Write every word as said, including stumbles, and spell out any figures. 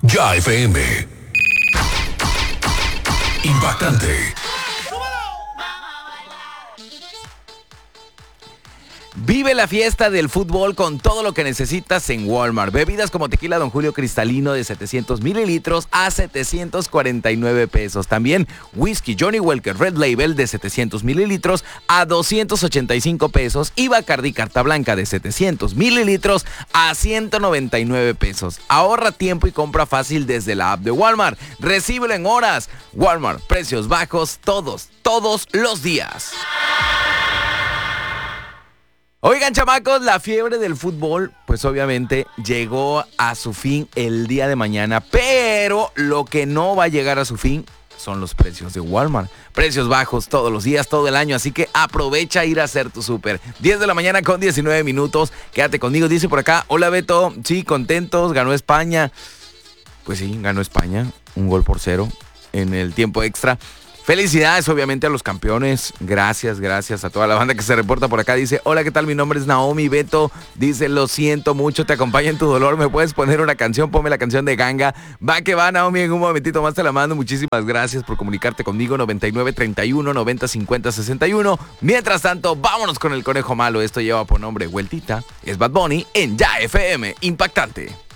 Ya F M. Impactante. Vive la fiesta del fútbol con todo lo que necesitas en Walmart. Bebidas como tequila Don Julio cristalino de setecientos mililitros a setecientos cuarenta y nueve pesos. También whisky Johnny Walker Red Label de setecientos mililitros a doscientos ochenta y cinco pesos. Y Bacardí Carta Blanca de setecientos mililitros a ciento noventa y nueve pesos. Ahorra tiempo y compra fácil desde la app de Walmart. Recíbelo en horas. Walmart, precios bajos todos, todos los días. Oigan, chamacos, la fiebre del fútbol, pues obviamente llegó a su fin el día de mañana, pero lo que no va a llegar a su fin son los precios de Walmart. Precios bajos todos los días, todo el año, así que aprovecha a ir a hacer tu súper. diez de la mañana con diecinueve minutos, quédate conmigo, dice por acá, hola Beto, sí, contentos, ganó España. Pues sí, ganó España, un gol por cero en el tiempo extra. Felicidades obviamente a los campeones, gracias, gracias a toda la banda que se reporta por acá. Dice, hola, ¿qué tal? Mi nombre es Naomi Beto. Dice, lo siento mucho, te acompaña en tu dolor. ¿Me puedes poner una canción? Ponme la canción de Ganga. Va que va, Naomi, en un momentito más te la mando. Muchísimas gracias por comunicarte conmigo. noventa y nueve, treinta y uno, noventa, cincuenta, sesenta y uno. Mientras tanto, vámonos con el conejo malo. Esto lleva por nombre Vueltita. Es Bad Bunny en Ya F M. Impactante.